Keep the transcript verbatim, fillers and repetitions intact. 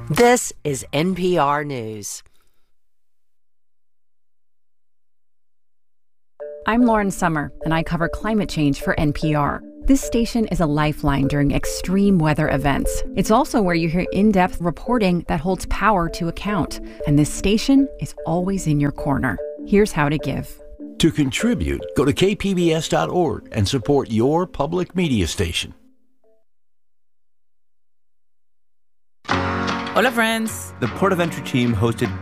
This is N P R News. I'm Lauren Summer, and I cover climate change for N P R. This station is a lifeline during extreme weather events. It's also where you hear in-depth reporting that holds power to account. And this station is always in your corner. Here's how to give. To contribute, go to k p b s dot org and support your public media station. Hola, friends. The Port of Entry team hosted